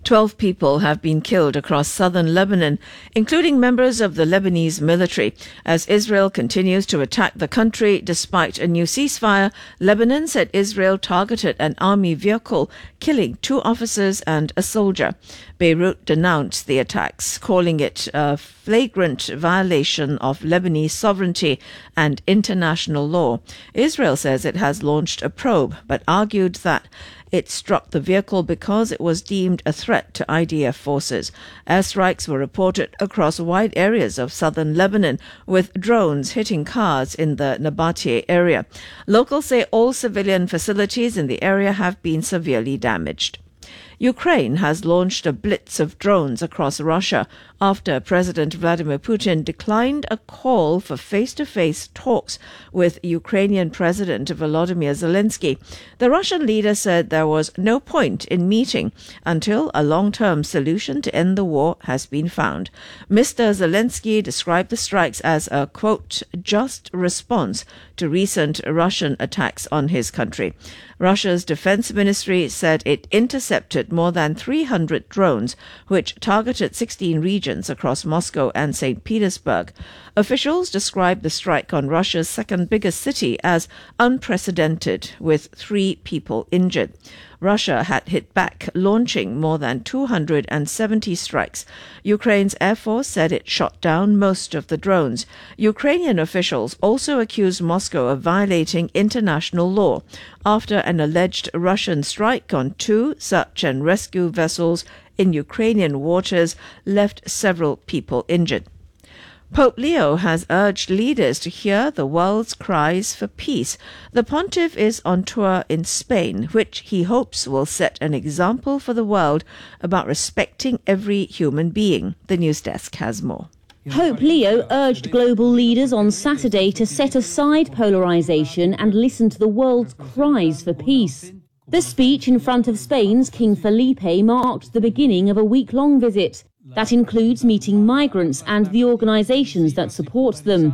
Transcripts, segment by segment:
12 people have been killed across southern Lebanon, including members of the Lebanese military. As Israel continues to attack the country despite a new ceasefire, Lebanon said Israel targeted an army vehicle, killing 2 officers and a soldier. Beirut denounced the attacks, calling it a flagrant violation of Lebanese sovereignty and international law. Israel says it has launched a probe, but argued that it struck the vehicle because it was deemed a threat to IDF forces. Airstrikes were reported across wide areas of southern Lebanon, with drones hitting cars in the Nabatea area. Locals say all civilian facilities in the area have been severely damaged. Ukraine has launched a blitz of drones across Russia after President Vladimir Putin declined a call for face-to-face talks with Ukrainian President Volodymyr Zelensky. The Russian leader said there was no point in meeting until a long-term solution to end the war has been found. Mr. Zelensky described the strikes as a, quote, just response to recent Russian attacks on his country. Russia's defense ministry said it intercepted more than 300 drones, which targeted 16 regions across Moscow and St. Petersburg. Officials described the strike on Russia's second biggest city as unprecedented, with 3 people injured. Russia had hit back, launching more than 270 strikes. Ukraine's Air Force said it shot down most of the drones. Ukrainian officials also accused Moscow of violating international law after an alleged Russian strike on 2 search and rescue vessels in Ukrainian waters left several people injured. Pope Leo has urged leaders to hear the world's cries for peace. The pontiff is on tour in Spain, which he hopes will set an example for the world about respecting every human being. The news desk has more. Pope Leo urged global leaders on Saturday to set aside polarization and listen to the world's cries for peace. The speech in front of Spain's King Felipe marked the beginning of a week-long visit that includes meeting migrants and the organizations that support them.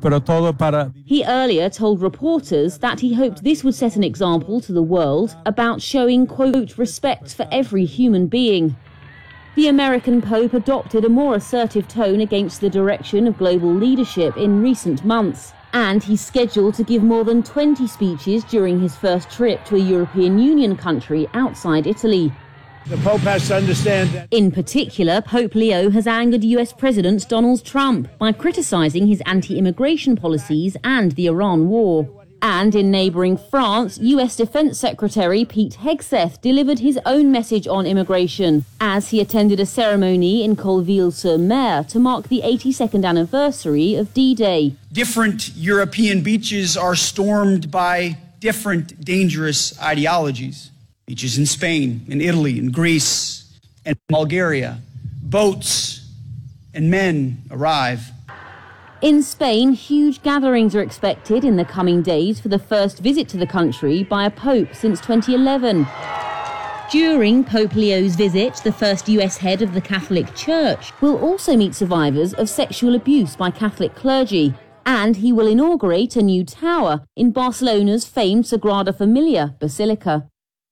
He earlier told reporters that he hoped this would set an example to the world about showing, quote, respect for every human being. The American Pope adopted a more assertive tone against the direction of global leadership in recent months, and he's scheduled to give more than 20 speeches during his first trip to a European Union country outside Italy. The Pope has to understand that. In particular, Pope Leo has angered US President Donald Trump by criticizing his anti-immigration policies and the Iran war. And in neighbouring France, US Defence Secretary Pete Hegseth delivered his own message on immigration as he attended a ceremony in Colville-sur-Mer to mark the 82nd anniversary of D-Day. Different European beaches are stormed by different dangerous ideologies. Beaches in Spain, in Italy, in Greece, and Bulgaria. Boats and men arrive. In Spain, huge gatherings are expected in the coming days for the first visit to the country by a pope since 2011. During Pope Leo's visit, the first US head of the Catholic Church will also meet survivors of sexual abuse by Catholic clergy, and he will inaugurate a new tower in Barcelona's famed Sagrada Familia Basilica.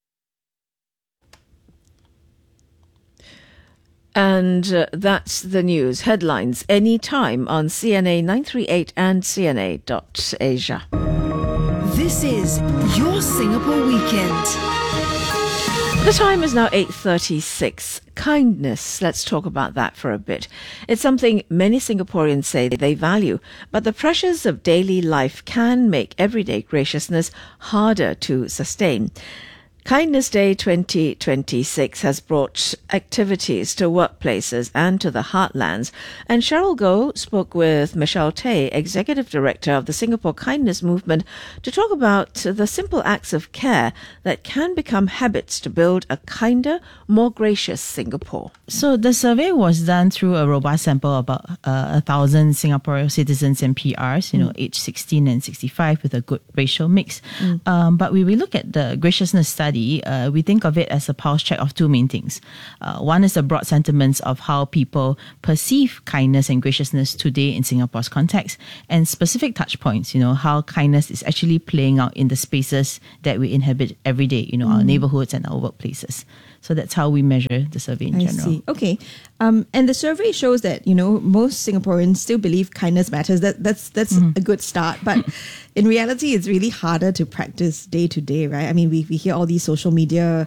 And that's the news headlines anytime on CNA 938 and CNA.Asia. This is your Singapore weekend. The time is now 8:36. Kindness. Let's talk about that for a bit. It's something many Singaporeans say they value, but the pressures of daily life can make everyday graciousness harder to sustain. Kindness Day 2026 has brought activities to workplaces and to the heartlands, and Cheryl Goh spoke with Michelle Tay, Executive Director of the Singapore Kindness Movement, to talk about the simple acts of care that can become habits to build a kinder, more gracious Singapore. So the survey was done through a robust sample of about 1,000 Singaporean citizens and PRs, aged 16 and 65 with a good racial mix. But when we look at the graciousness study, we think of it as a pulse check of two main things. One is the broad sentiments of how people perceive kindness and graciousness today in Singapore's context, and specific touch points, how kindness is actually playing out in the spaces that we inhabit every day, our neighborhoods and our workplaces. So that's how we measure the survey in I general. see. Okay. And the survey shows that, most Singaporeans still believe kindness matters. That's a good start. But in reality, it's really harder to practice day to day, right? I mean, we hear all these social media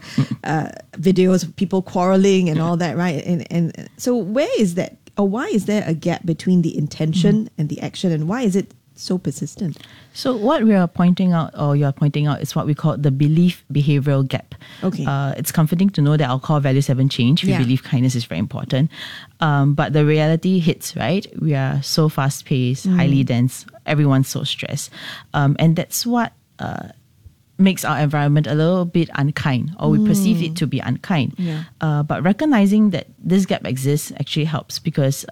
videos of people quarreling and all that, right? And so where is that, or why is there a gap between the intention and the action, and why is it so persistent? So what we are pointing out, or you are pointing out, is what we call the belief behavioral gap. Okay. It's comforting to know that our core values haven't changed. We Yeah. believe kindness is very important. But the reality hits, right? We are so fast paced, highly dense, everyone's so stressed. And that's what makes our environment a little bit unkind, or we perceive it to be unkind. Yeah. But recognizing that this gap exists actually helps, because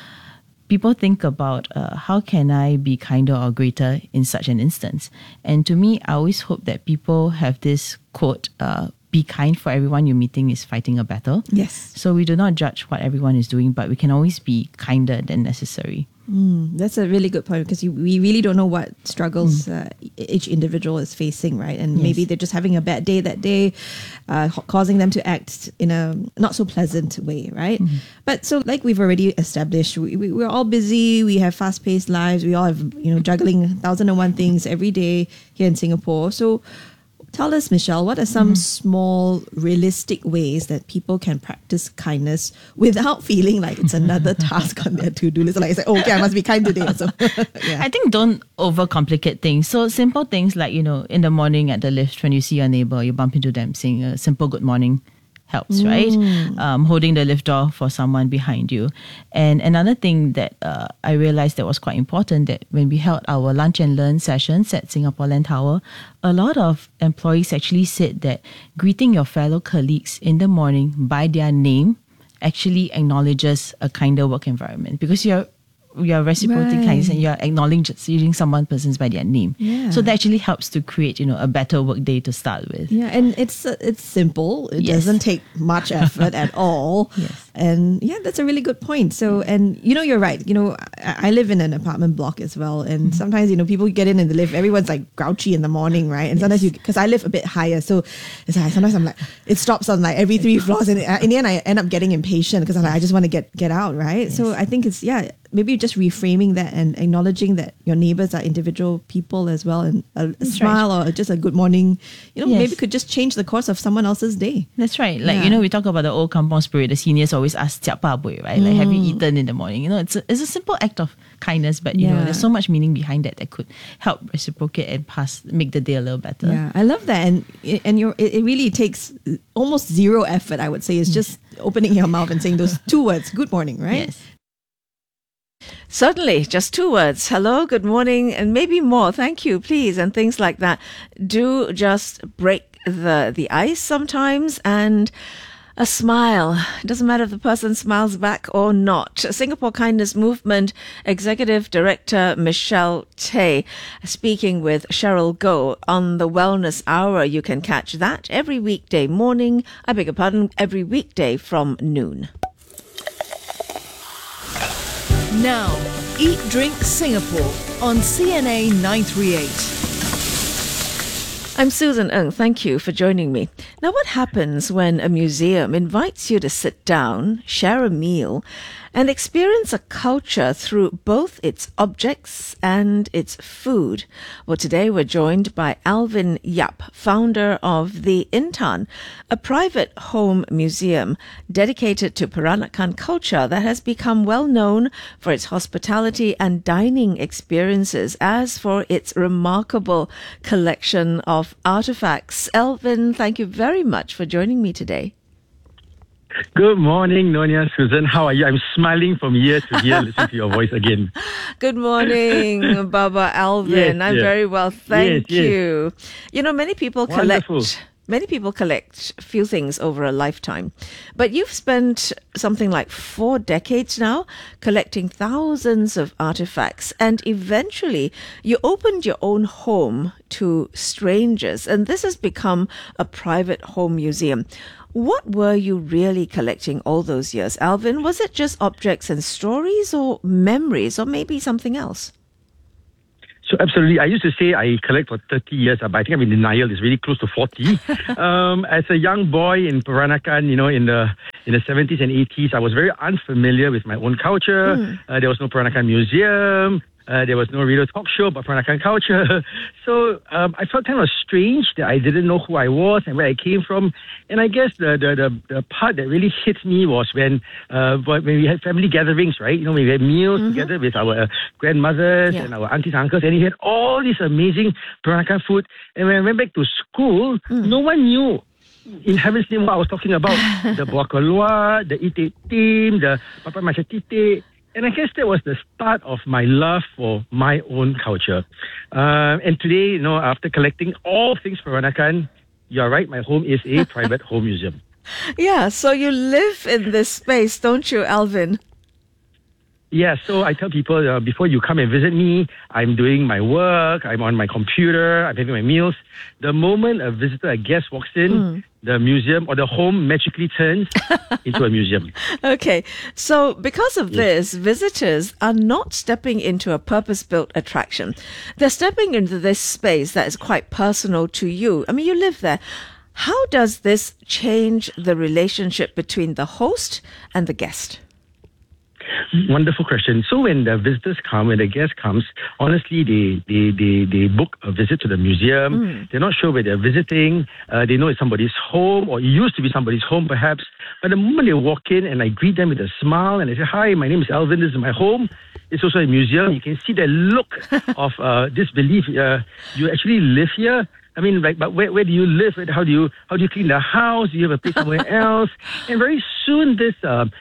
people think about how can I be kinder or greater in such an instance. And to me, I always hope that people have this quote, be kind, for everyone you're meeting is fighting a battle. Yes. So we do not judge what everyone is doing, but we can always be kinder than necessary. That's a really good point, because we really don't know what struggles each individual is facing, right? And maybe they're just having a bad day that day, causing them to act in a not so pleasant way, right? But so, like we've already established, we're all busy, we have fast-paced lives, we all have, juggling 1,001 things every day here in Singapore. So tell us, Michelle, what are some small, realistic ways that people can practice kindness without feeling like it's another task on their to-do list? Like, it's like, oh, okay, I must be kind today. So, yeah. I think don't overcomplicate things. So simple things like, in the morning at the lift, when you see your neighbor, you bump into them, saying a simple good morning helps, right? Holding the lift door for someone behind you. And another thing that I realized that was quite important, that when we held our lunch and learn sessions at Singapore Land Tower, a lot of employees actually said that greeting your fellow colleagues in the morning by their name actually acknowledges a kinder work environment, because you're reciprocating kindness and you're acknowledging someone person's by their name. Yeah. So that actually helps to create, a better work day to start with. Yeah, and it's simple. It Yes. doesn't take much effort at all. Yes. And yeah, that's a really good point. So, and you're right. I live in an apartment block as well. And sometimes, people get in the lift, everyone's like grouchy in the morning, right? And sometimes because I live a bit higher. So it's like, sometimes I'm like, it stops on like every 3 floors. And in the end, I end up getting impatient because I'm like, I just want to get out, right? Yes. So I think it's, maybe just reframing that and acknowledging that your neighbors are individual people as well, and a smile or just a good morning, maybe could just change the course of someone else's day. That's right. Like, Yeah. we talk about the old kampong spirit. The seniors always ask, "Siap pa boy," right? Like, have you eaten in the morning? It's a simple act of kindness, but, there's so much meaning behind that could help reciprocate and make the day a little better. Yeah, I love that, and it really takes almost zero effort. I would say, it's just opening your mouth and saying those 2 words, "Good morning," right? Yes. Certainly, just 2 words. Hello, good morning, and maybe more. Thank you, please, and things like that. Do just break the ice sometimes, and a smile. It doesn't matter if the person smiles back or not. Singapore Kindness Movement Executive Director Michelle Tay speaking with Cheryl Goh on the Wellness Hour. You can catch that every weekday morning. Every weekday from noon. Now, Eat Drink Singapore on CNA 938. I'm Susan Ng. Thank you for joining me. Now, what happens when a museum invites you to sit down, share a meal, and experience a culture through both its objects and its food? Well, today we're joined by Alvin Yap, founder of the Intan, a private home museum dedicated to Peranakan culture that has become well known for its hospitality and dining experiences, as for its remarkable collection of artifacts. Alvin, thank you very much for joining me today. Good morning, Nonya, Susan. How are you? I'm smiling from ear to ear listening to your voice again. Good morning, Baba Alvin. Yes, I'm yes. very well, thank Yes, yes. you. Many people Wonderful. collect few things over a lifetime. But you've spent something like 4 decades now collecting thousands of artifacts, and eventually you opened your own home to strangers, and this has become a private home museum. What were you really collecting all those years, Alvin? Was it just objects and stories, or memories, or maybe something else? So absolutely. I used to say I collect for 30 years, but I think I'm in denial. It's really close to 40. As a young boy in Peranakan, in the 70s and 80s, I was very unfamiliar with my own culture. There was no Peranakan museum. There was no radio talk show about Peranakan culture. So I felt kind of strange that I didn't know who I was and where I came from. And I guess the part that really hit me was when we had family gatherings, right? We had meals together with our grandmothers and our aunties and uncles, and we had all this amazing Peranakan food. And when I went back to school, no one knew in heaven's name what I was talking about. The buah keluar, the ite tim, the papa macam titik. And I guess that was the start of my love for my own culture. And today, after collecting all things Peranakan, you're right, my home is a private home museum. Yeah, so you live in this space, don't you, Alvin? Yeah, so I tell people, before you come and visit me, I'm doing my work, I'm on my computer, I'm having my meals. The moment a guest walks in, the museum or the home magically turns into a museum. Okay, so because of this, visitors are not stepping into a purpose-built attraction. They're stepping into this space that is quite personal to you. I mean, you live there. How does this change the relationship between the host and the guest? Wonderful question. So when the visitors come, when the guest comes, honestly, they book a visit to the museum. They're not sure where they're visiting. They know it's somebody's home, or it used to be somebody's home, perhaps. But the moment they walk in and I greet them with a smile and I say, "Hi, my name is Alvin. This is my home." It's also a museum. You can see the look of disbelief. You actually live here. I mean, but where do you live? How do you clean the house? Do you have a place somewhere else? And very soon, this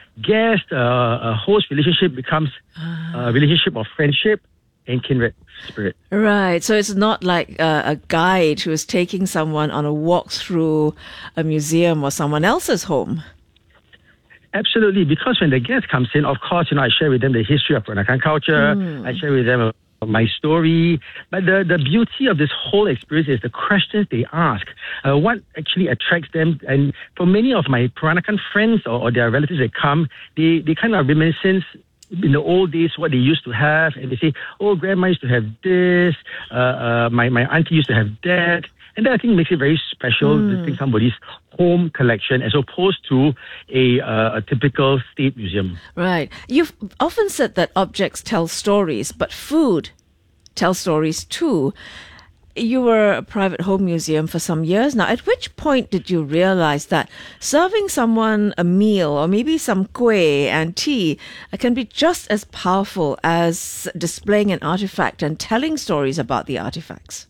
guest-host relationship becomes a relationship of friendship and kindred spirit. Right. So it's not like a guide who is taking someone on a walk through a museum or someone else's home. Absolutely, because when the guest comes in, of course, I share with them the history of Peranakan culture. I share with them my story. But the beauty of this whole experience is the questions they ask. What actually attracts them? And for many of my Peranakan friends or their relatives that come, they kind of reminiscence in the old days what they used to have. And they say, "Oh, grandma used to have this. My auntie used to have that." And that, I think, makes it very special visiting somebody's home collection as opposed to a typical state museum. Right. You've often said that objects tell stories, but food tells stories too. You were a private home museum for some years now. At which point did you realize that serving someone a meal or maybe some kueh and tea can be just as powerful as displaying an artifact and telling stories about the artifacts?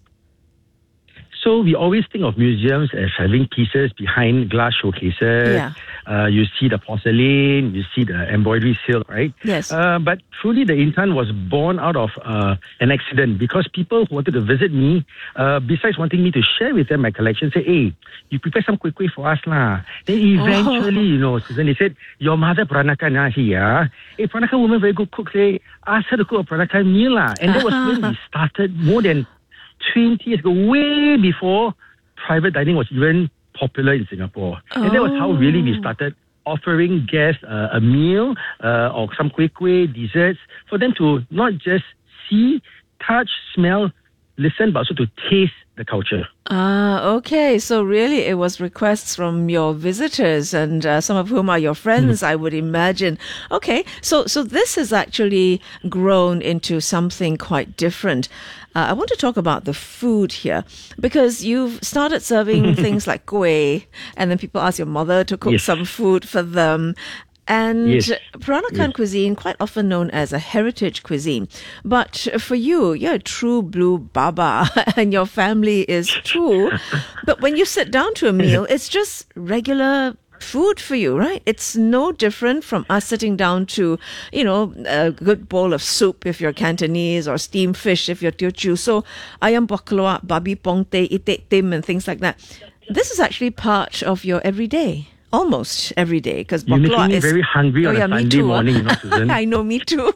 So we always think of museums as having pieces behind glass showcases. Yeah. You see the porcelain, you see the embroidery silk, right? Yes. But truly the Intan was born out of an accident because people who wanted to visit me, besides wanting me to share with them my collection, say, "Hey, you prepare some kuih-kuih for us lah." Then eventually, Susan, they said, "Your mother Peranakan here. Hey, Peranakan woman very good cook. Say, ask her to cook a Peranakan meal lah." And that was when we started more than 20 years ago, way before private dining was even popular in Singapore. And that was how really we started offering guests a meal or some kuih-kuih, desserts, for them to not just see, touch, smell, listen, but also to taste the culture. Okay. So really it was requests from your visitors and some of whom are your friends, I would imagine. Okay. So this has actually grown into something quite different. I want to talk about the food here because you've started serving things like kueh and then people ask your mother to cook some food for them. And Peranakan cuisine, quite often known as a heritage cuisine. But for you, you're a true blue baba and your family is too. But when you sit down to a meal, it's just regular food for you, right? It's no different from us sitting down to, a good bowl of soup if you're Cantonese or steamed fish if you're Teochew. So ayam buah keluar, babi pongteh, itik tim and things like that. This is actually part of your everyday. Almost every day, because you're making me very hungry on a Sunday morning, Susan. I know, me too.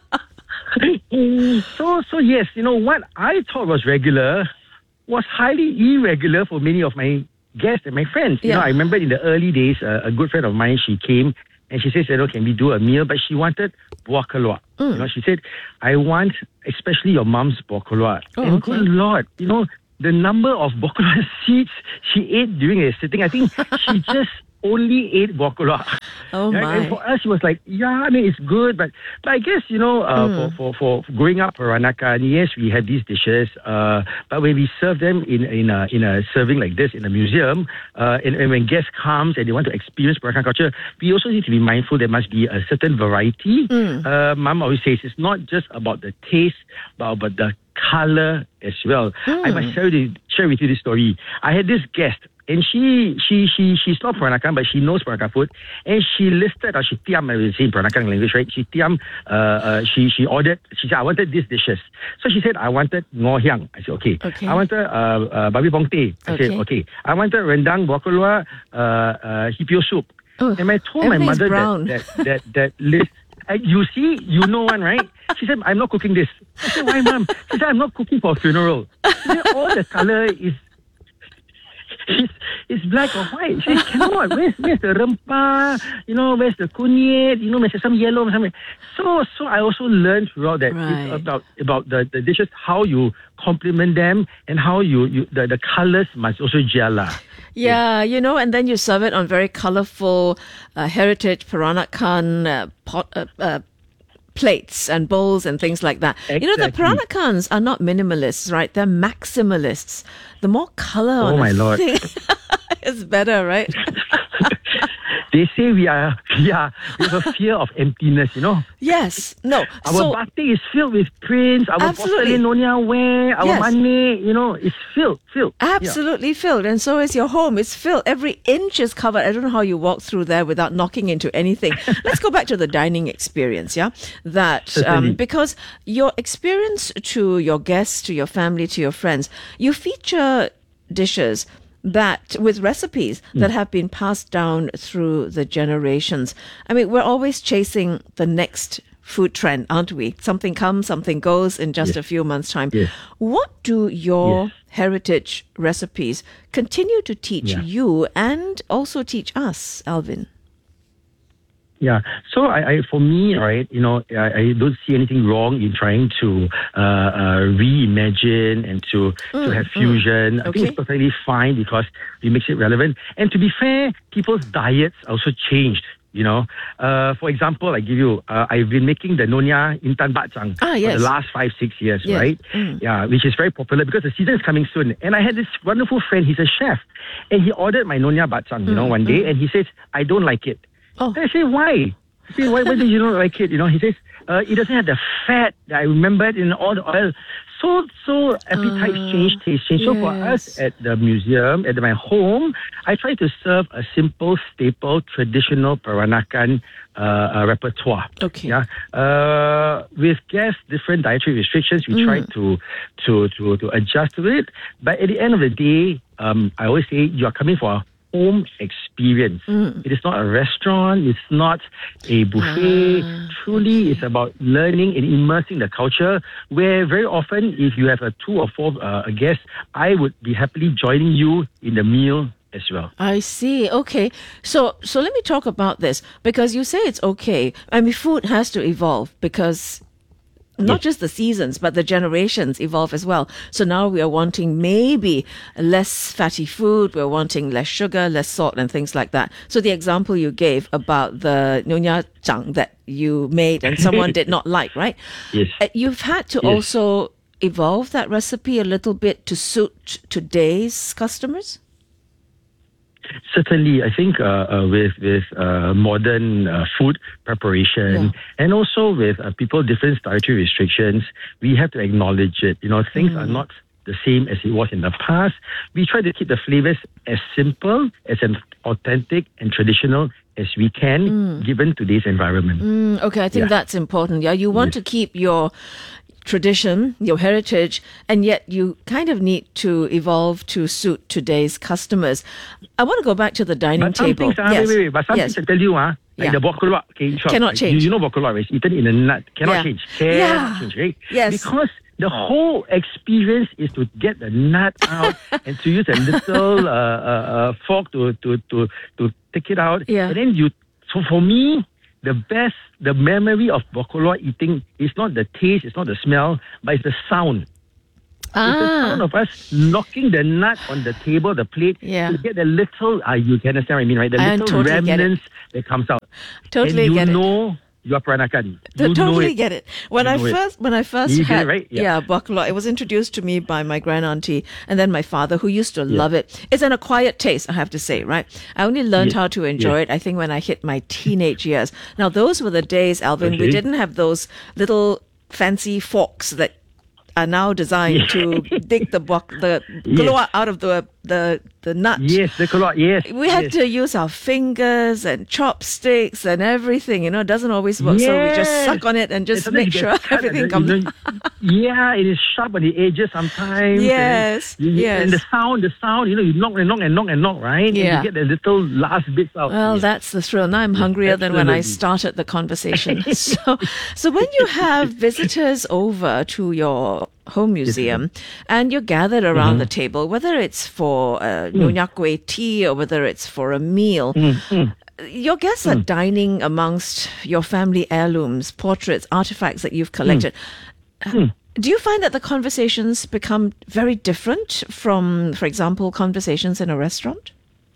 So yes, what I thought was regular was highly irregular for many of my guests and my friends. Yeah. I remember in the early days, a good friend of mine, she came And she says, can we do a meal? But she wanted buah keluak. She said, I want especially your mom's buah keluak. And good Lord, the number of buah keluak seeds she ate during a sitting, I think she just only ate buah keluak. Oh my. And for us, she was like, it's good, but I guess, for growing up Peranakan, yes, we had these dishes, but when we serve them in a serving like this in a museum, and when guests comes and they want to experience Peranakan culture, we also need to be mindful there must be a certain variety. Mom always says it's not just about the taste, but about the color as well. I must share with you this story. I had this guest, and she's not Peranakan, but she knows Peranakan food. And she listed, or she tiam, I will say in Peranakan language, right? She tiam, she ordered, she said, I wanted these dishes. So she said, I wanted ngoh hiang. I said, okay. I wanted babi pong teh. I said, okay. I wanted rendang, buah keluak, hipio soup. And I told my mother that list. You see, you know one, right? She said, I'm not cooking this. I said, why, Mom? She said, I'm not cooking for a funeral. She said, all the color is it's black or white. She said, cannot. Where's the rempah? Where's the kunyit? There's some yellow. So I also learned throughout that it's about the dishes, how you complement them, and how the colors must also gel. Yeah, and then you serve it on very colorful heritage Peranakan plates and bowls and things like that. Exactly. The Peranakans are not minimalists, right? They're maximalists. The more color on a thing is better, right? They say we have a fear of emptiness, Yes. No. Our batik is filled with prints, our porcelain Nyonya ware, our money, it's filled. Absolutely filled. And so is your home. It's filled. Every inch is covered. I don't know how you walk through there without knocking into anything. Let's go back to the dining experience, That, because your experience to your guests, to your family, to your friends, you feature dishes that with recipes that have been passed down through the generations. I mean, we're always chasing the next food trend, aren't we? Something comes, something goes in just a few months' time. Yes. What do your heritage recipes continue to teach you and also teach us, Alvin? Yeah. So I for me, right, I don't see anything wrong in trying to reimagine and to have fusion. I think it's perfectly fine because it makes it relevant. And to be fair, people's diets also changed. For example, I give you, I've been making the Nyonya Intan Bacang for the last 5-6 years, right? Yeah, which is very popular because the season is coming soon. And I had this wonderful friend, he's a chef, and he ordered my Nyonya Bacang, one day, and he says, I don't like it. And I say, why? I say, why do you not like it? He says, it doesn't have the fat that I remembered in all the oil. So appetites change, taste change. So for us at the museum, at my home, I try to serve a simple, staple, traditional Peranakan repertoire. Okay. Yeah. With guests, different dietary restrictions, we try to adjust to it. But at the end of the day, I always say you are coming for a home experience. It is not a restaurant. It's not a buffet. Truly, it's about learning and immersing the culture, where very often, if you have 2 or 4 guests, I would be happily joining you in the meal as well. I see. Okay. So let me talk about this, because you say it's okay. I mean, food has to evolve because not just the seasons, but the generations evolve as well. So now we are wanting maybe less fatty food. We're wanting less sugar, less salt and things like that. So the example you gave about the Nyonya Chang that you made and someone did not like, right? Yes. You've had to also evolve that recipe a little bit to suit today's customers? Certainly, I think with modern food preparation and also with people different dietary restrictions, we have to acknowledge it. Things are not the same as it was in the past. We try to keep the flavors as simple, as authentic and traditional as we can, given today's environment. Okay, I think that's important. Yeah, you want to keep your tradition, your heritage, and yet you kind of need to evolve to suit today's customers. I want to go back to the dining table. Wait. But some things I tell you, like the buah keluak, cannot change. You know buah keluak is eaten in a nut. Cannot change. Cannot change, right? Yes. Because the whole experience is to get the nut out and to use a little fork to take it out. Yeah. And then you So for me, the memory of Bacolod eating is not the taste, it's not the smell, but it's the sound. It's the sound of us knocking the nut on the table, the plate, Yeah. to get the little, you can understand what I mean, right? The I little totally get it. remnants that comes out. Totally and get it. you know you are Peranakan. You know Totally it. get it. When I know it. first You get had it, right? Yeah. baklava, it was introduced to me by my grand auntie and then my father, who used to love it. It's an acquired taste, I have to say, right? I only learned how to enjoy it, I think, when I hit my teenage years. Now, those were the days, Alvin. We Okay. didn't have those little fancy forks that are now designed to dig the keluar out of the nut. Yes, the color, yes. We had yes. to use our fingers and chopsticks and everything. You know, it doesn't always work. So we just Yes. suck on it and just Sometimes make you sure get cut everything and, comes. Yeah, it is sharp on the edges sometimes. Yes, yes. And the sound, you knock and knock and knock and knock, right? Yeah. And you get the little last bits out. Well, Yes. that's the thrill. Now I'm hungrier than when I absolutely. started the conversation. So when you have visitors over to your home museum and you're gathered around the table, whether it's for Nyonya Kueh tea or whether it's for a meal, your guests are dining amongst your family heirlooms, portraits, artifacts that you've collected. Do you find that the conversations become very different from, for example, conversations in a restaurant?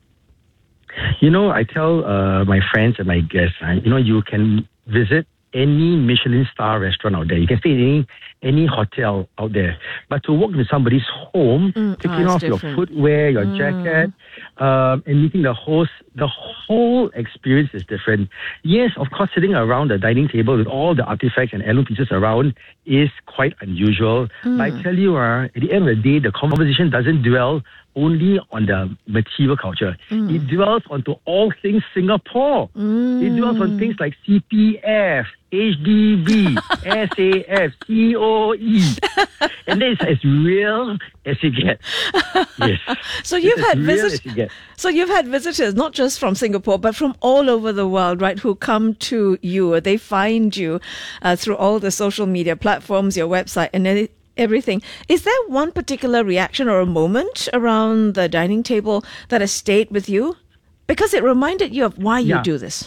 You know, I tell my friends and my guests, you can visit any Michelin star restaurant out there. You can stay in any hotel out there. But to walk into somebody's home, taking it's off your different. footwear, your jacket, and meeting the host, the whole experience is different. Yes, of course, sitting around the dining table with all the artifacts and heirloom pieces around is quite unusual. But I tell you, at the end of the day, the conversation doesn't dwell only on the material culture. It dwells onto all things Singapore. It dwells on things like CPF, HDB, SAF, COE. And that is as real as it gets. Yes. So you've It's had as real visitors. as it gets. So you've had visitors, not just from Singapore, but from all over the world, right? Who come to you, or they find you through all the social media platforms, your website, and everything. Is there one particular reaction or a moment around the dining table that has stayed with you because it reminded you of why you Yeah. do this?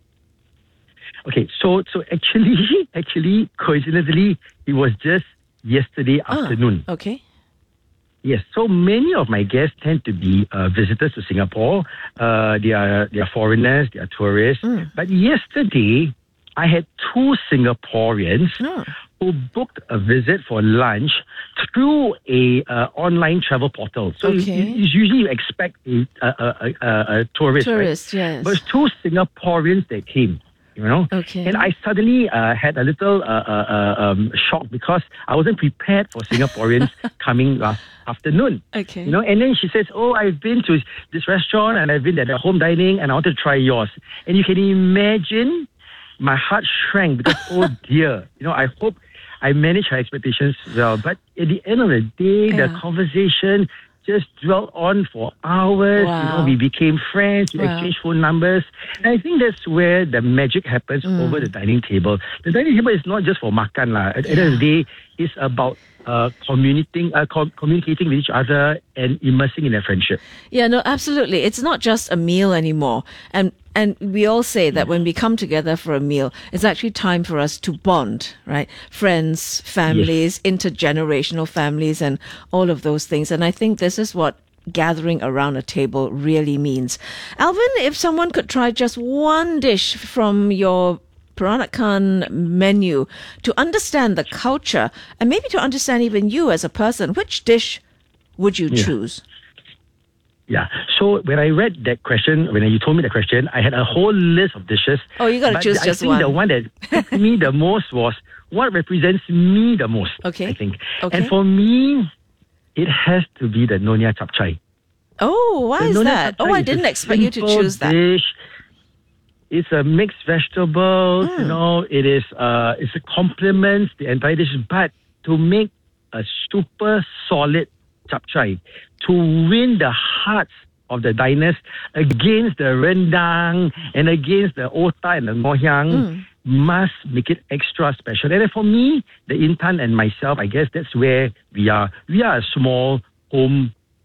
Okay, so actually, coincidentally, it was just yesterday afternoon. Okay. Yes, so many of my guests tend to be visitors to Singapore. They are foreigners, they are tourists. But yesterday, I had two Singaporeans who booked a visit for lunch through a online travel portal. So Okay. usually you expect a tourist, Tourists, right? yes. But it's two Singaporeans that came. Okay. And I suddenly had a little shock because I wasn't prepared for Singaporeans coming last afternoon. Okay. And then she says, "Oh, I've been to this restaurant and I've been at the home dining and I want to try yours." And you can imagine my heart shrank because, oh dear, I hope I managed her expectations well. But at the end of the day, the conversation just dwelled on for hours. Wow. We became friends. We Wow. exchanged phone numbers. And I think that's where the magic happens over the dining table. The dining table is not just for makan lah. At the end of the day, it's about communicating with each other and immersing in their friendship. Yeah, no, absolutely. It's not just a meal anymore. And we all say that when we come together for a meal, it's actually time for us to bond, right? Friends, families, intergenerational families, and all of those things. And I think this is what gathering around a table really means. Alvin, if someone could try just one dish from your Peranakan menu to understand the culture and maybe to understand even you as a person, which dish would you choose? Yeah. So when I read that question, when you told me the question, I had a whole list of dishes. Oh, you got to But choose I just think one. the one that picked me the most was what represents me the most. Okay. I think. Okay. And for me, it has to be the Nyonya Chapchai. Oh, why The is Nyonya that? Chapchai Oh, I is didn't a expect you to simple choose that. Dish. It's a mixed vegetables, it is it complements the entire dish, but to make a super solid chapchai, to win the hearts of the diners against the rendang and against the otah and the ngoh hiang, must make it extra special. And for me, the Intan and myself, I guess that's where we are. We are a small home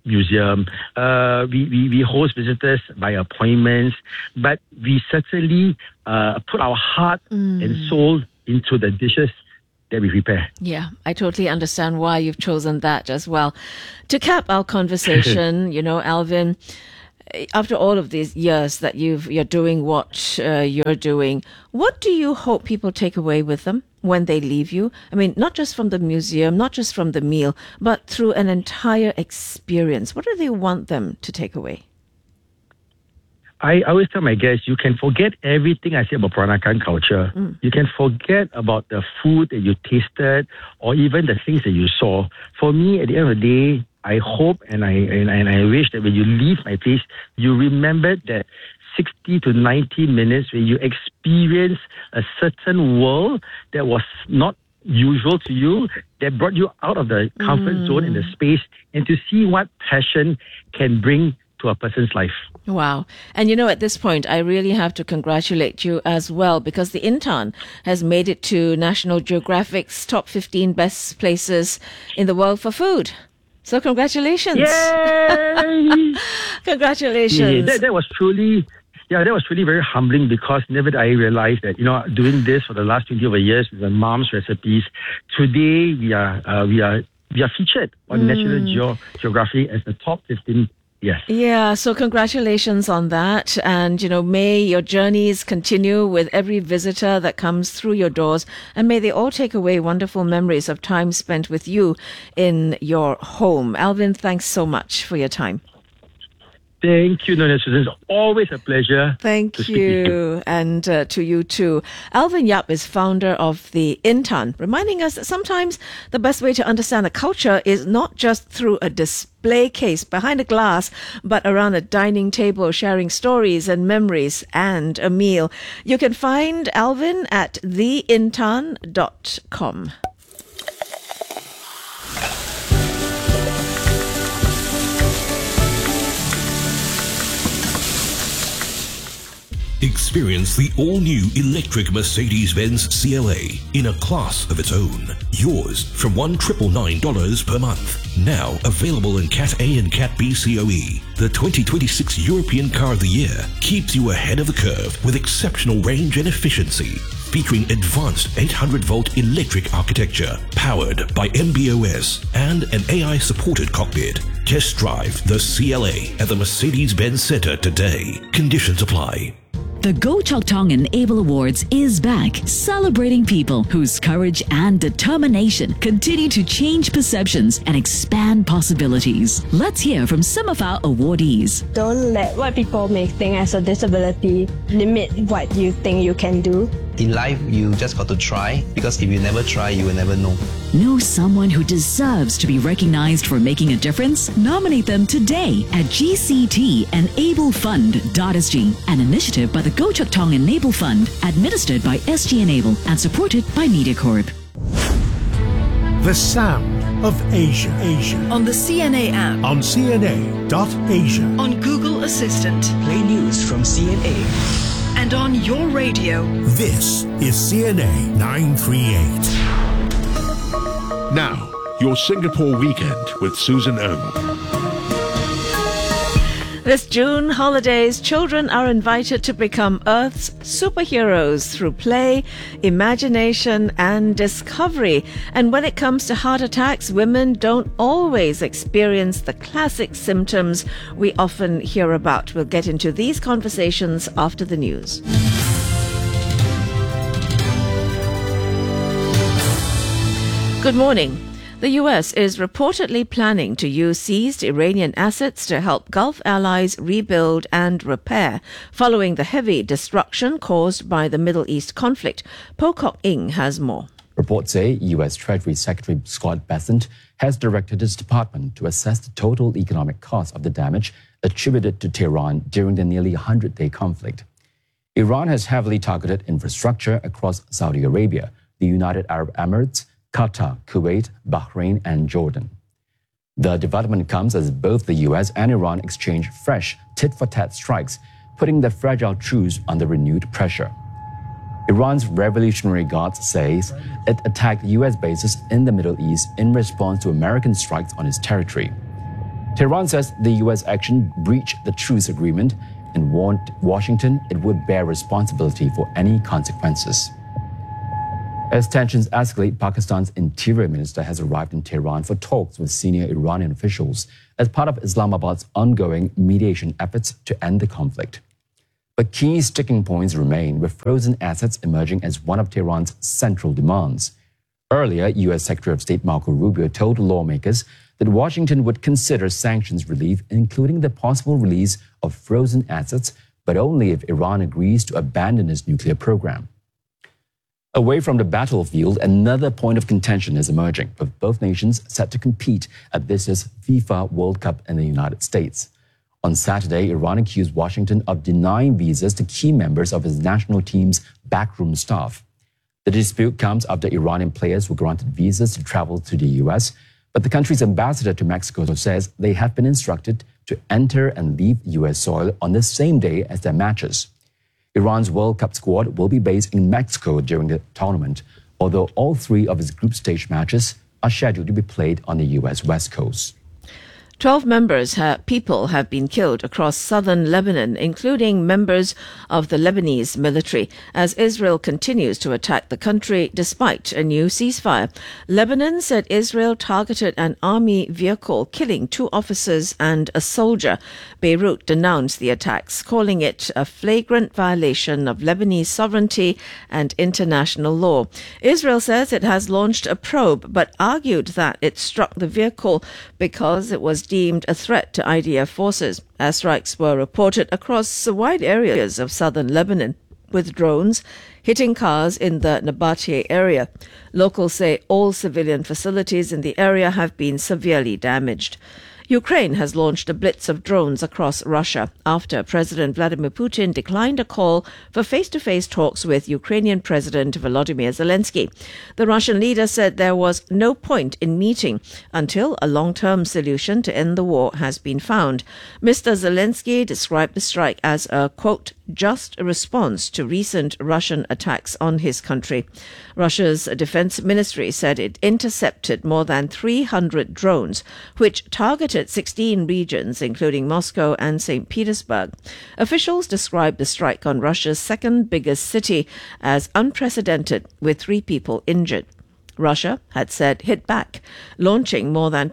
museum. We host visitors by appointments, but we certainly put our heart and soul into the dishes that we prepare. Yeah, I totally understand why you've chosen that as well. To cap our conversation, Alvin, after all of these years that you're doing what you're doing, what do you hope people take away with them when they leave you? I mean, not just from the museum, not just from the meal, but through an entire experience. What do they want them to take away? I always tell my guests, you can forget everything I say about Peranakan culture. You can forget about the food that you tasted or even the things that you saw. For me, at the end of the day, I hope and I wish that when you leave my place, you remember that 60 to 90 minutes where you experience a certain world that was not usual to you, that brought you out of the comfort zone and the space, and to see what passion can bring to a person's life. Wow. And at this point, I really have to congratulate you as well, because the Intan has made it to National Geographic's top 15 best places in the world for food. So congratulations. Yay! Congratulations. Yeah, that was truly very humbling, because never did I realize that, doing this for the last 20 over years with my mom's recipes, today we are featured on National Geographic as the top 15. Yes. Yeah, so congratulations on that. And, may your journeys continue with every visitor that comes through your doors. And may they all take away wonderful memories of time spent with you in your home. Alvin, thanks so much for your time. Thank you, Nona Susan. It's always a pleasure. Thank you. And to you too. Alvin Yap is founder of the Intan, reminding us that sometimes the best way to understand a culture is not just through a display case behind a glass, but around a dining table sharing stories and memories and a meal. You can find Alvin at theintan.com. Experience the all-new electric Mercedes-Benz CLA in a class of its own. Yours from $1,999 per month. Now available in Cat A and Cat B COE. The 2026 European Car of the Year keeps you ahead of the curve with exceptional range and efficiency. Featuring advanced 800-volt electric architecture, powered by MBOS and an AI-supported cockpit. Test drive the CLA at the Mercedes-Benz Center today. Conditions apply. The Go Chok Tong Enable Awards is back, celebrating people whose courage and determination continue to change perceptions and expand possibilities. Let's hear from some of our awardees. Don't let what people may think as a disability limit what you think you can do. In life, you just got to try, because if you never try, you will never know. Know someone who deserves to be recognized for making a difference? Nominate them today at GCT-EnableFund.SG, an initiative by the Go Chok Tong Enable Fund, administered by SG Enable and supported by MediaCorp. The sound of Asia. On the CNA app. On CNA.Asia. On Google Assistant. Play news from CNA. And on your radio. This is CNA 938. Now, your Singapore weekend with Susan Ng. This June holidays, children are invited to become Earth's superheroes through play, imagination, and discovery. And when it comes to heart attacks, women don't always experience the classic symptoms we often hear about. We'll get into these conversations after the news. Good morning. The US is reportedly planning to use seized Iranian assets to help Gulf allies rebuild and repair following the heavy destruction caused by the Middle East conflict. Po Kok Ing has more. Reports say U.S. Treasury Secretary Scott Bessent has directed his department to assess the total economic cost of the damage attributed to Tehran during the nearly 100-day conflict. Iran has heavily targeted infrastructure across Saudi Arabia, the United Arab Emirates, Qatar, Kuwait, Bahrain, and Jordan. The development comes as both the U.S. and Iran exchange fresh tit-for-tat strikes, putting the fragile truce under renewed pressure. Iran's Revolutionary Guards says it attacked U.S. bases in the Middle East in response to American strikes on its territory. Tehran says the U.S. action breached the truce agreement and warned Washington it would bear responsibility for any consequences. As tensions escalate, Pakistan's Interior Minister has arrived in Tehran for talks with senior Iranian officials as part of Islamabad's ongoing mediation efforts to end the conflict. But key sticking points remain, with frozen assets emerging as one of Tehran's central demands. Earlier, U.S. Secretary of State Marco Rubio told lawmakers that Washington would consider sanctions relief, including the possible release of frozen assets, but only if Iran agrees to abandon its nuclear program. Away from the battlefield, another point of contention is emerging, with both nations set to compete at this year's FIFA World Cup in the United States. On Saturday, Iran accused Washington of denying visas to key members of its national team's backroom staff. The dispute comes after Iranian players were granted visas to travel to the U.S., but the country's ambassador to Mexico says they have been instructed to enter and leave U.S. soil on the same day as their matches. Iran's World Cup squad will be based in Mexico during the tournament, although all three of its group stage matches are scheduled to be played on the U.S. West Coast. 12 people have been killed across southern Lebanon, including members of the Lebanese military, as Israel continues to attack the country despite a new ceasefire. Lebanon said Israel targeted an army vehicle, killing 2 officers and a soldier. Beirut denounced the attacks, calling it a flagrant violation of Lebanese sovereignty and international law. Israel says it has launched a probe, but argued that it struck the vehicle because it was deemed a threat to IDF forces. Airstrikes were reported across wide areas of southern Lebanon, with drones hitting cars in the Nabatea area. Locals say all civilian facilities in the area have been severely damaged. Ukraine has launched a blitz of drones across Russia after President Vladimir Putin declined a call for face-to-face talks with Ukrainian President Volodymyr Zelensky. The Russian leader said there was no point in meeting until a long-term solution to end the war has been found. Mr. Zelensky described the strike as a, quote, just response to recent Russian attacks on his country. Russia's defense ministry said it intercepted more than 300 drones, which targeted 16 regions, including Moscow and St. Petersburg. Officials described the strike on Russia's second biggest city as unprecedented, with 3 people injured. Russia had said hit back, launching more than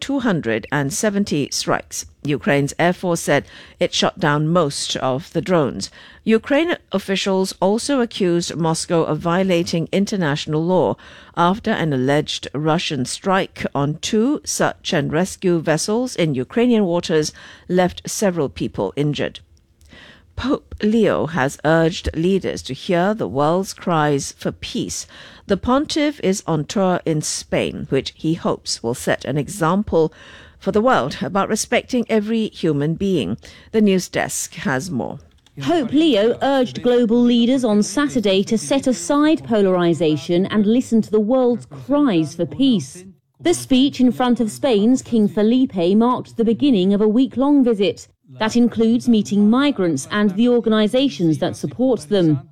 270 strikes. Ukraine's Air Force said it shot down most of the drones. Ukraine officials also accused Moscow of violating international law after an alleged Russian strike on 2 search and rescue vessels in Ukrainian waters left several people injured. Pope Leo has urged leaders to hear the world's cries for peace. The pontiff is on tour in Spain, which he hopes will set an example for the world about respecting every human being. The news desk has more. Pope Leo urged global leaders on Saturday to set aside polarization and listen to the world's cries for peace. The speech in front of Spain's King Felipe marked the beginning of a week-long visit. That includes meeting migrants and the organizations that support them.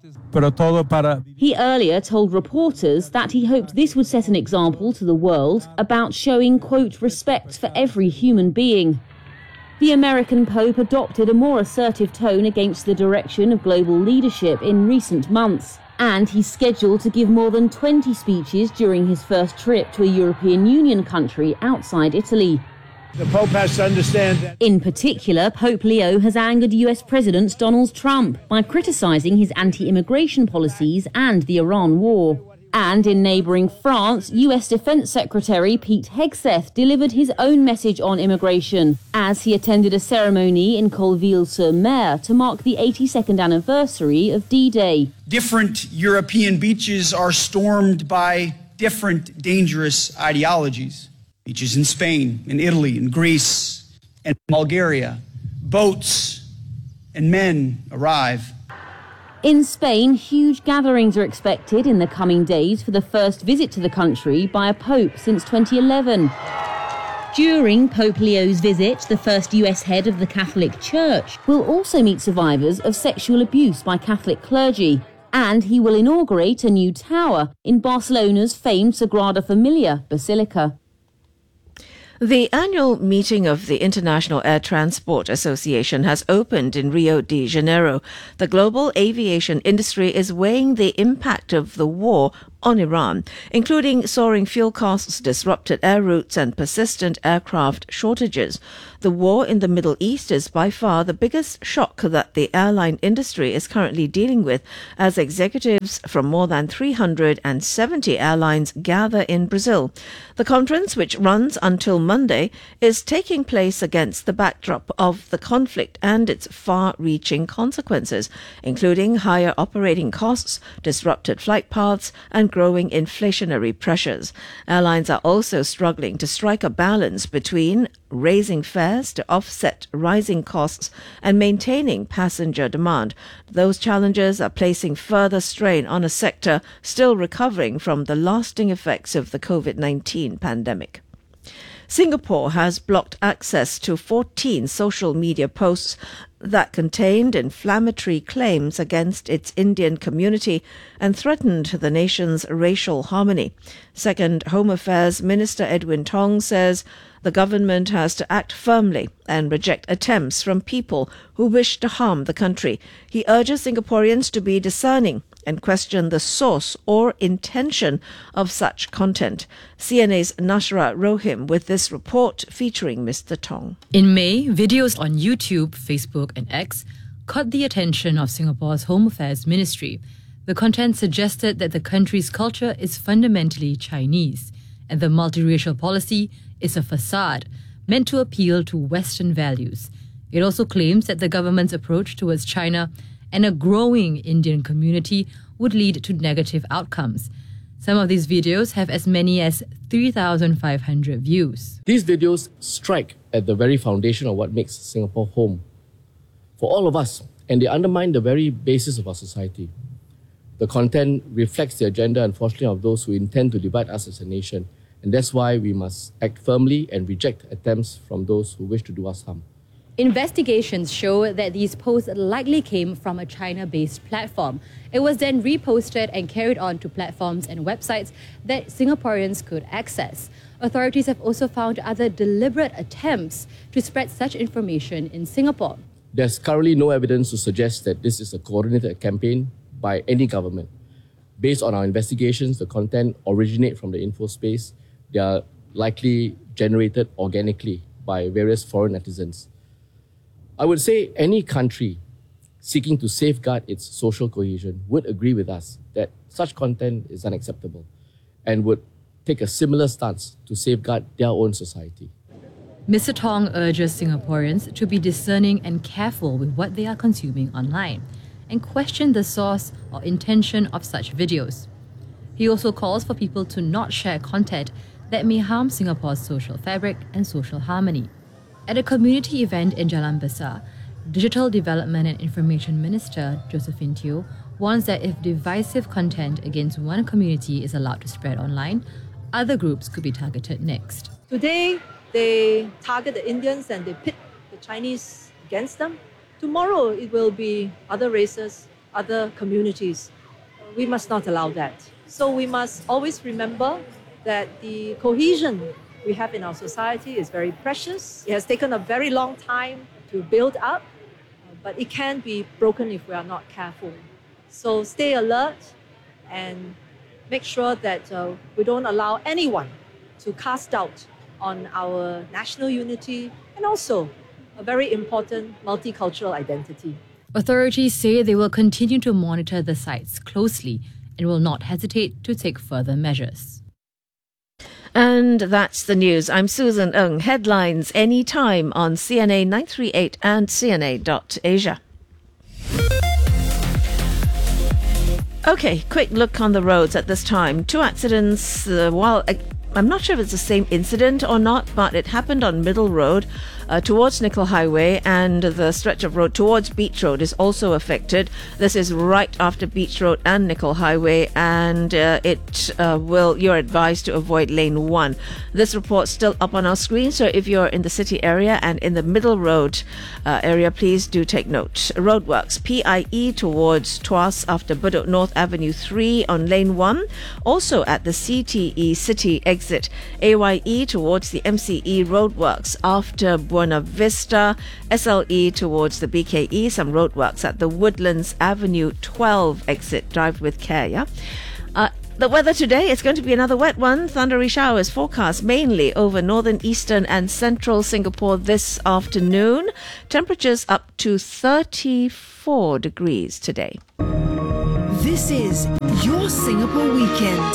He earlier told reporters that he hoped this would set an example to the world about showing, quote, respect for every human being. The American Pope adopted a more assertive tone against the direction of global leadership in recent months, and he's scheduled to give more than 20 speeches during his first trip to a European Union country outside Italy. The Pope has to understand that. In particular, Pope Leo has angered US President Donald Trump by criticizing his anti-immigration policies and the Iran war. And in neighbouring France, US Defence Secretary Pete Hegseth delivered his own message on immigration as he attended a ceremony in Colville-sur-Mer to mark the 82nd anniversary of D-Day. Different European beaches are stormed by different dangerous ideologies. Beaches in Spain, in Italy, in Greece, and Bulgaria. Boats and men arrive. In Spain, huge gatherings are expected in the coming days for the first visit to the country by a pope since 2011. During Pope Leo's visit, the first US head of the Catholic Church will also meet survivors of sexual abuse by Catholic clergy, and he will inaugurate a new tower in Barcelona's famed Sagrada Familia Basilica. The annual meeting of the International Air Transport Association has opened in Rio de Janeiro. The global aviation industry is weighing the impact of the war on Iran, including soaring fuel costs, disrupted air routes and persistent aircraft shortages. The war in the Middle East is by far the biggest shock that the airline industry is currently dealing with, as executives from more than 370 airlines gather in Brazil. The conference, which runs until Monday, is taking place against the backdrop of the conflict and its far-reaching consequences, including higher operating costs, disrupted flight paths, and growing inflationary pressures. Airlines are also struggling to strike a balance between raising fares to offset rising costs and maintaining passenger demand. Those challenges are placing further strain on a sector still recovering from the lasting effects of the COVID-19 pandemic. Singapore has blocked access to 14 social media posts that contained inflammatory claims against its Indian community and threatened the nation's racial harmony. Second Home Affairs Minister Edwin Tong says the government has to act firmly and reject attempts from people who wish to harm the country. He urges Singaporeans to be discerning and question the source or intention of such content. CNA's Nashra Rohim with this report featuring Mr. Tong. In May, videos on YouTube, Facebook and X caught the attention of Singapore's Home Affairs Ministry. The content suggested that the country's culture is fundamentally Chinese and the multiracial policy is a facade meant to appeal to Western values. It also claims that the government's approach towards China and a growing Indian community would lead to negative outcomes. Some of these videos have as many as 3,500 views. These videos strike at the very foundation of what makes Singapore home for all of us, and they undermine the very basis of our society. The content reflects the agenda, unfortunately, of those who intend to divide us as a nation, and that's why we must act firmly and reject attempts from those who wish to do us harm. Investigations show that these posts likely came from a China-based platform. It was then reposted and carried on to platforms and websites that Singaporeans could access. Authorities have also found other deliberate attempts to spread such information in Singapore. There's currently no evidence to suggest that this is a coordinated campaign by any government. Based on our investigations, the content originate from the info space. They are likely generated organically by various foreign netizens. I would say any country seeking to safeguard its social cohesion would agree with us that such content is unacceptable and would take a similar stance to safeguard their own society. Mr. Tong urges Singaporeans to be discerning and careful with what they are consuming online and question the source or intention of such videos. He also calls for people to not share content that may harm Singapore's social fabric and social harmony. At a community event in Jalan Besar, Digital Development and Information Minister Josephine Teo warns that if divisive content against one community is allowed to spread online, other groups could be targeted next. Today, they target the Indians and they pit the Chinese against them. Tomorrow, it will be other races, other communities. We must not allow that. So we must always remember that the cohesion we have in our society is very precious. It has taken a very long time to build up, but it can be broken if we are not careful. So stay alert and make sure that we don't allow anyone to cast doubt on our national unity and also a very important multicultural identity. Authorities say they will continue to monitor the sites closely and will not hesitate to take further measures. And that's the news. I'm Susan Ng. Headlines anytime on CNA 938 and CNA.Asia. Okay, quick look on the roads at this time. Two accidents, I'm not sure if it's the same incident or not, but it happened on Middle Road towards Nickel Highway, and the stretch of road towards Beach Road is also affected. This is right after Beach Road and Nickel Highway, and you're advised to avoid lane 1. This report's still up on our screen, so if you're in the city area and in the Middle Road area, please do take note. Roadworks, PIE towards Tuas after Bedok North Avenue 3 on lane 1, also at the CTE City exit. AYE towards the MCE roadworks after Buena Vista. SLE towards the BKE, some roadworks at the Woodlands Avenue 12 exit. Drive with care, yeah? The weather today is going to be another wet one. Thundery showers forecast mainly over northern, eastern and central Singapore this afternoon. Temperatures up to 34 degrees today. This is your Singapore Weekend.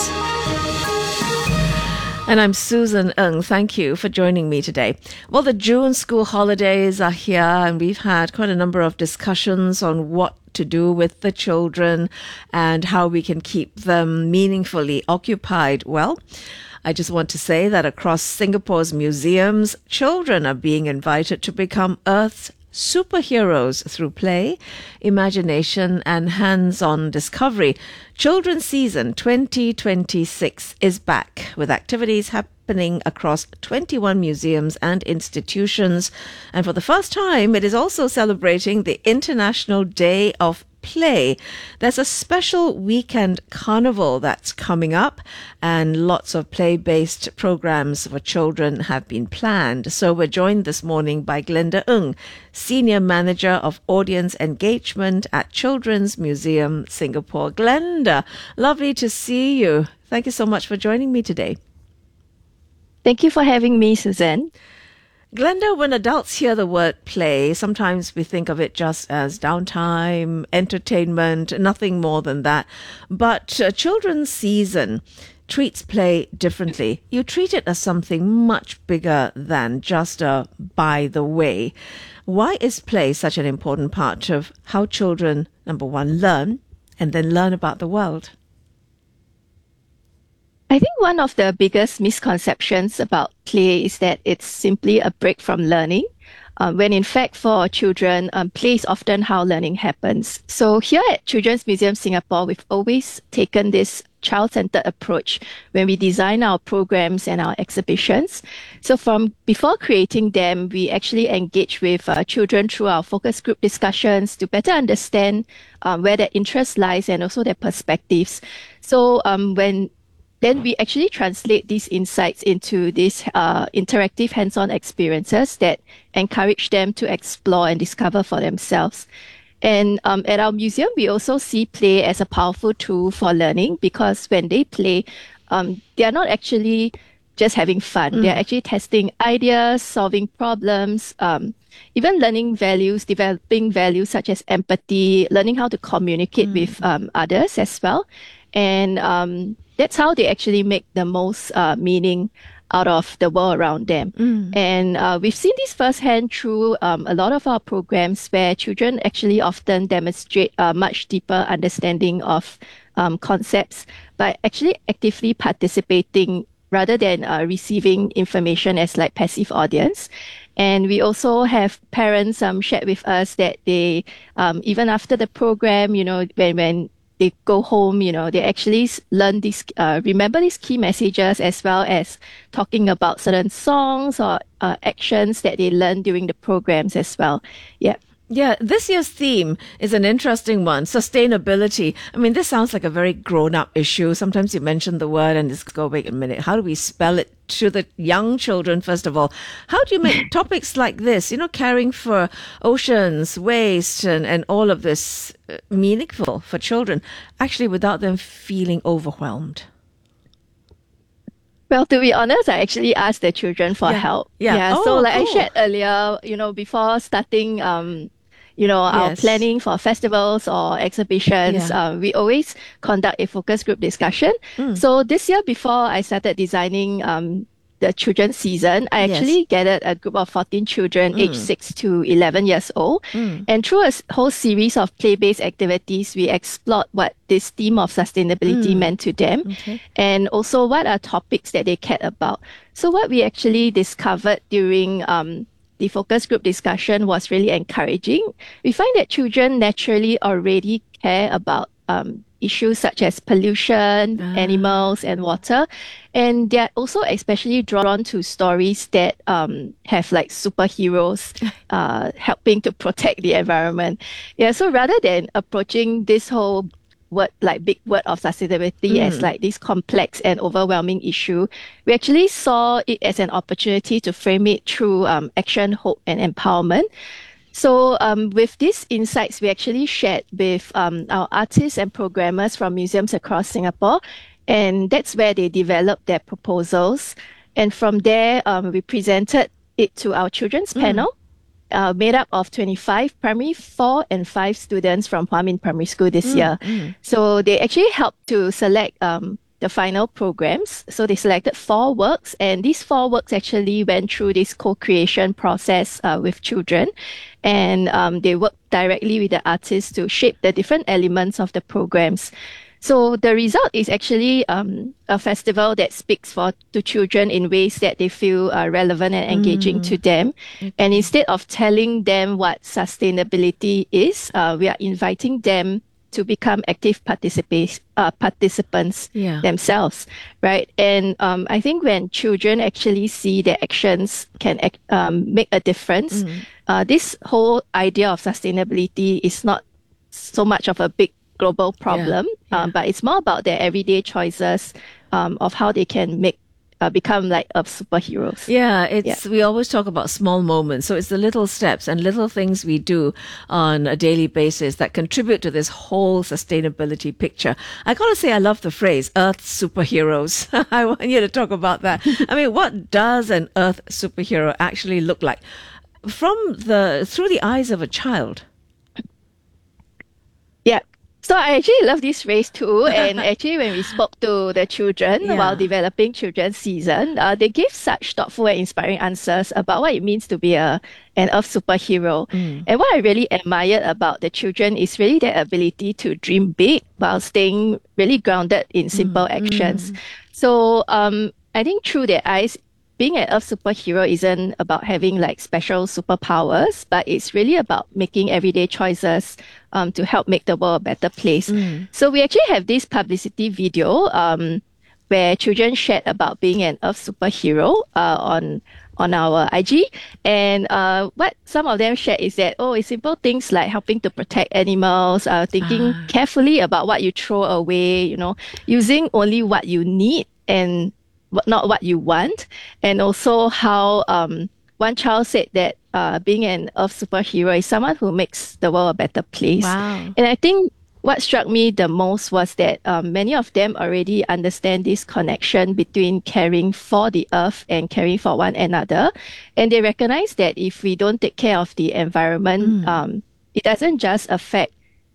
And I'm Susan Ng. Thank you for joining me today. Well, the June school holidays are here, and we've had quite a number of discussions on what to do with the children and how we can keep them meaningfully occupied. Well, I just want to say that across Singapore's museums, children are being invited to become Earth's superheroes through play, imagination and hands-on discovery. Children's Season 2026 is back with activities happening across 21 museums and institutions. And for the first time, it is also celebrating the International Day of Play. There's a special weekend carnival that's coming up, and lots of play-based programs for children have been planned. So we're joined this morning by Glenda Ng, Senior Manager of Audience Engagement at Children's Museum Singapore. Glenda, lovely to see you. Thank you so much for joining me today. Thank you for having me, Suzanne. Glenda, when adults hear the word play, sometimes we think of it just as downtime, entertainment, nothing more than that. But Children's Season treats play differently. You treat it as something much bigger than just a by the way. Why is play such an important part of how children, number one, learn, and then learn about the world? I think one of the biggest misconceptions about play is that it's simply a break from learning, when in fact for children, play is often how learning happens. So here at Children's Museum Singapore, we've always taken this child-centered approach when we design our programs and our exhibitions. So from before creating them, we actually engage with children through our focus group discussions to better understand where their interest lies and also their perspectives. So then we actually translate these insights into these interactive hands-on experiences that encourage them to explore and discover for themselves. And at our museum, we also see play as a powerful tool for learning, because when they play, they are not actually just having fun. They're actually testing ideas, solving problems, even learning values, developing values such as empathy, learning how to communicate with others as well. And that's how they actually make the most meaning out of the world around them. And we've seen this firsthand through a lot of our programs, where children actually often demonstrate a much deeper understanding of concepts by actually actively participating rather than receiving information as like passive audience. And we also have parents shared with us that they, even after the program, when they go home, they actually learn these, remember these key messages, as well as talking about certain songs or actions that they learn during the programs as well. Yeah. Yeah, this year's theme is an interesting one, sustainability. I mean, this sounds like a very grown-up issue. Sometimes you mention the word and just go, wait a minute, how do we spell it to the young children, first of all? How do you make topics like this, caring for oceans, waste, and all of this meaningful for children, actually without them feeling overwhelmed? Well, to be honest, I actually asked the children for help. Yeah. So like I shared earlier, before starting, our planning for festivals or exhibitions, we always conduct a focus group discussion. So this year, before I started designing the Children's Season, I actually gathered a group of 14 children aged 6 to 11 years old. And through a whole series of play-based activities, we explored what this theme of sustainability meant to them, and also what are topics that they cared about. So what we actually discovered during the focus group discussion was really encouraging. We find that children naturally already care about issues such as pollution, animals, and water. And they're also especially drawn to stories that have like superheroes helping to protect the environment. Yeah, so rather than approaching this whole big word of sustainability as like this complex and overwhelming issue, we actually saw it as an opportunity to frame it through action, hope, and empowerment. So with these insights, we actually shared with our artists and programmers from museums across Singapore, and that's where they developed their proposals. And from there, we presented it to our children's panel, made up of 25 primary 4 and 5 students from Hua Min Primary School this year. So they actually helped to select the final programs. So they selected 4 works, and these 4 works actually went through this co-creation process with children. And they worked directly with the artists to shape the different elements of the programs. So the result is actually a festival that speaks to children in ways that they feel relevant and engaging to them. And instead of telling them what sustainability is, we are inviting them to become active participants themselves, right? And I think when children actually see their actions can make a difference, this whole idea of sustainability is not so much of a big global problem, but it's more about their everyday choices of how they can become like superheroes. We always talk about small moments. So it's the little steps and little things we do on a daily basis that contribute to this whole sustainability picture. I gotta say, I love the phrase Earth superheroes. I want you to talk about that. I mean, what does an Earth superhero actually look like through the eyes of a child? Yeah. So I actually love this phrase too. And actually when we spoke to the children while developing children's season, they gave such thoughtful and inspiring answers about what it means to be an Earth superhero. And what I really admired about the children is really their ability to dream big while staying really grounded in simple actions. So I think through their eyes, being an Earth superhero isn't about having like special superpowers, but it's really about making everyday choices to help make the world a better place. So we actually have this publicity video where children shared about being an Earth superhero on our IG. And what some of them shared is that, it's simple things like helping to protect animals, thinking carefully about what you throw away, using only what you need and not what you want. And also how one child said that being an Earth superhero is someone who makes the world a better place. And I think what struck me the most was that many of them already understand this connection between caring for the Earth and caring for one another. And they recognize that if we don't take care of the environment, it doesn't just affect,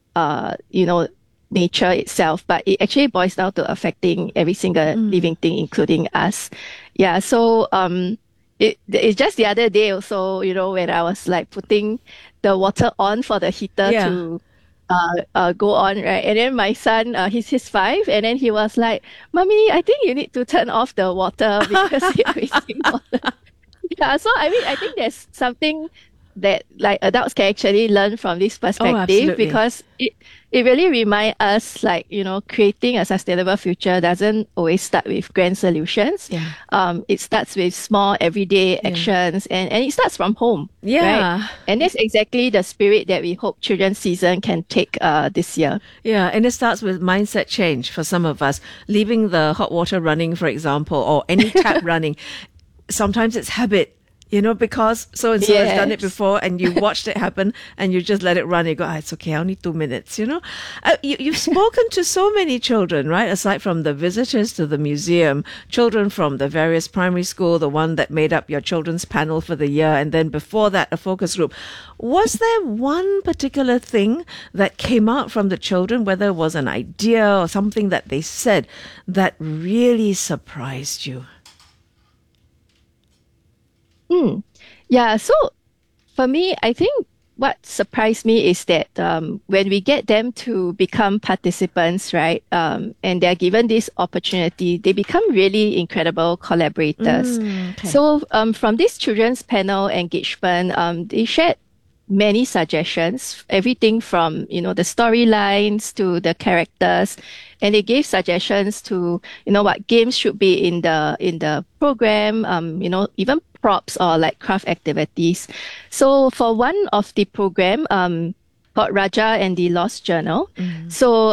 nature itself, but it actually boils down to affecting every single living thing, including us. Yeah, so it's just the other day also, when I was like putting the water on for the heater to go on, right? And then my son, he's 5, and then he was like, "Mommy, I think you need to turn off the water because you're wasting water." Yeah, so I mean, I think there's something that like adults can actually learn from this perspective, because it really reminds us, like, creating a sustainable future doesn't always start with grand solutions. It starts with small everyday actions, and it starts from home. Right? And that's exactly the spirit that we hope Children's Season can take this year. And it starts with mindset change for some of us, leaving the hot water running, for example, or any tap running. Sometimes it's habit. Because so-and-so has done it before and you watched it happen and you just let it run. You go, it's okay, only 2 minutes, You've spoken to so many children, right? Aside from the visitors to the museum, children from the various primary school, the one that made up your children's panel for the year, and then before that, a focus group. Was there one particular thing that came out from the children, whether it was an idea or something that they said that really surprised you? Yeah, so for me, I think what surprised me is that when we get them to become participants, right, and they're given this opportunity, they become really incredible collaborators. Okay. So from this children's panel engagement, they shared many suggestions, everything from, the storylines to the characters, and they gave suggestions to, what games should be in the program, even props or like craft activities. So for one of the program, called Raja and the Lost Journal. So,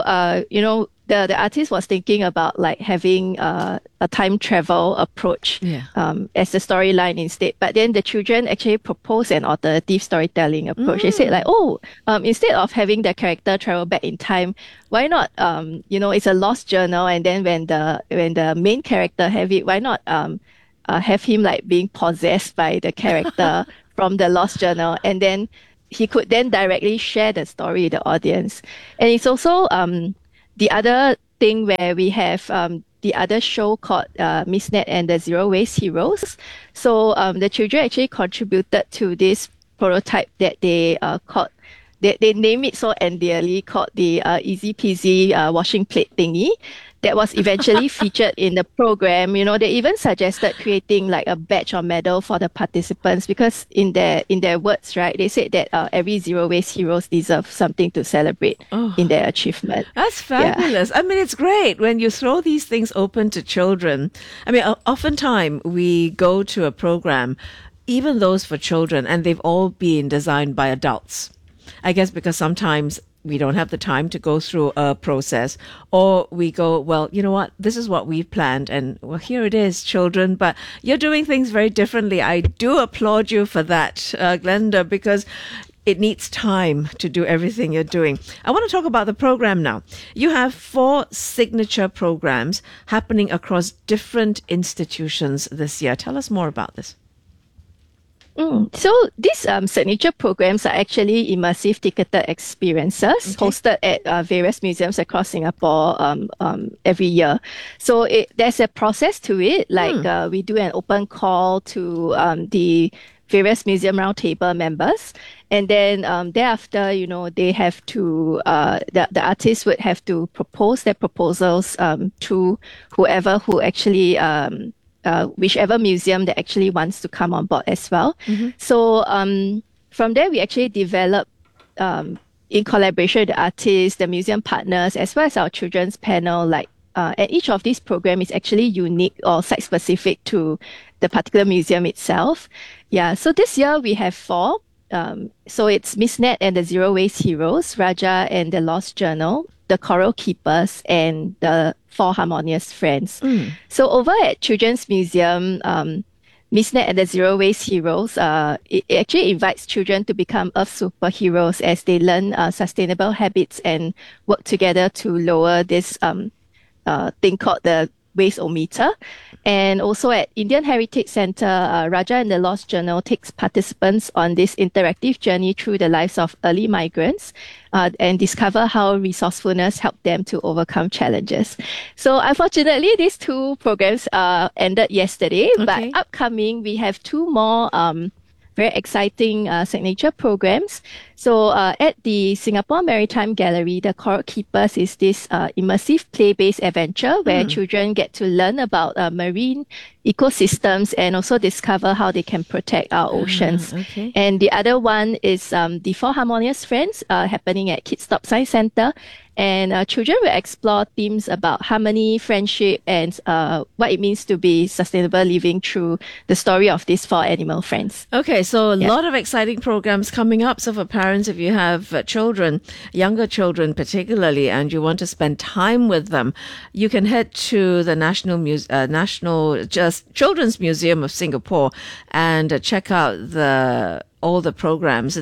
the artist was thinking about like having a time travel approach as the storyline instead. But then the children actually proposed an alternative storytelling approach. They said like, instead of having the character travel back in time, why not, it's a lost journal, and then when the main character have it, why not have him like being possessed by the character from the lost journal, and then he could then directly share the story with the audience. And it's also the other thing where we have the other show called Miss Net and the Zero Waste Heroes. So the children actually contributed to this prototype that they called, they name it so endearly, called the Easy Peasy washing plate thingy. That was eventually featured in the program. They even suggested creating like a badge or medal for the participants, because in their words, right, they said that every zero waste heroes deserve something to celebrate in their achievement. That's fabulous. Yeah. I mean, it's great when you throw these things open to children. I mean, oftentimes we go to a program, even those for children, and they've all been designed by adults. I guess because sometimes we don't have the time to go through a process, or we go, well, you know what, this is what we've planned, and well, here it is, children, but you're doing things very differently. I do applaud you for that, Glenda, because it needs time to do everything you're doing. I want to talk about the program now. You have 4 signature programs happening across different institutions this year. Tell us more about this. So these signature programs are actually immersive ticketed experiences hosted at various museums across Singapore every year. So there's a process to it. Like we do an open call to the various museum roundtable members, and then thereafter, they have to the artists would have to propose their proposals to whoever who actually whichever museum that actually wants to come on board as well. So from there, we actually develop, in collaboration with the artists, the museum partners, as well as our children's panel, and each of these programs is actually unique or site-specific to the particular museum itself. Yeah, so this year we have 4. So it's Miss Net and the Zero Waste Heroes, Raja and the Lost Journal, the Coral Keepers, and the 4 Harmonious Friends. So over at Children's Museum, Miss Net and the Zero Waste Heroes, it actually invites children to become Earth superheroes as they learn sustainable habits and work together to lower this thing called the waste-o-meter. And also at Indian Heritage Centre, Raja and the Lost Journal takes participants on this interactive journey through the lives of early migrants and discover how resourcefulness helped them to overcome challenges. So unfortunately, these 2 programs ended yesterday, but upcoming we have 2 more very exciting signature programs. So at the Singapore Maritime Gallery, the Coral Keepers is this immersive play-based adventure where children get to learn about marine ecosystems and also discover how they can protect our oceans. And the other one is the 4 Harmonious Friends happening at Kids Stop Science Centre. And children will explore themes about harmony, friendship, and what it means to be sustainable living through the story of these 4 animal friends. Okay, so a lot of exciting programs coming up. So for parents, if you have children, younger children particularly, and you want to spend time with them, you can head to the Children's Museum of Singapore and check out all the programs. The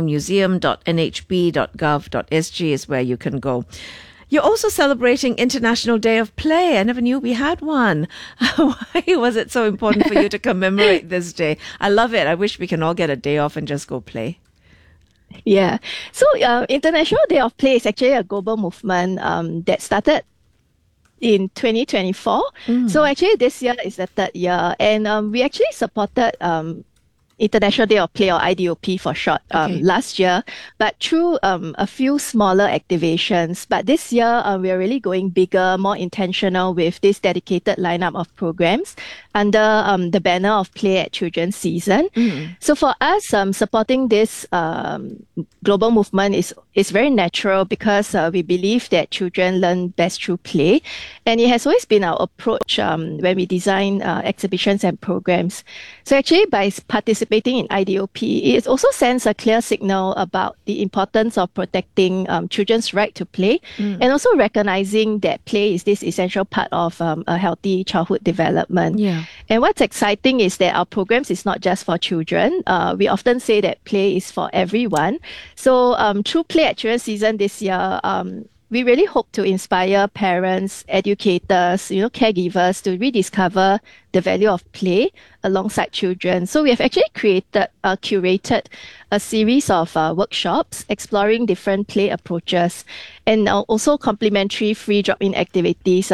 nationalmuseum.nhb.gov.sg is where you can go. You're also celebrating International Day of Play. I never knew we had one. Why was it so important for you to commemorate this day? I love it. I wish we can all get a day off and just go play. Yeah. So International Day of Play is actually a global movement that started in 2024. So actually this year is the 3rd year. And we actually supported International Day of Play, or IDOP for short, last year, but through a few smaller activations. But this year, we're really going bigger, more intentional with this dedicated lineup of programs under the banner of Play at Children's Season. So for us, supporting this global movement is very natural because we believe that children learn best through play. And it has always been our approach when we design exhibitions and programs. So actually, by participating in IDOP, it also sends a clear signal about the importance of protecting children's right to play and also recognizing that play is this essential part of a healthy childhood development. And what's exciting is that our programs is not just for children. We often say that play is for everyone. So through Play at Children's Season this year, we really hope to inspire parents, educators, caregivers to rediscover the value of play alongside children. So we have actually curated a series of workshops exploring different play approaches and also complimentary free drop-in activities